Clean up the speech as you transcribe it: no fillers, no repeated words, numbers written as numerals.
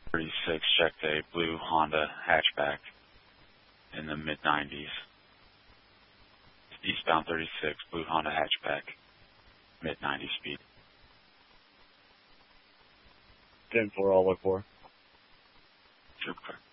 36 checked a blue Honda hatchback in the mid-90s. Eastbound 36, blue Honda hatchback, mid-90 speed. 10-4, I'll look for. Super.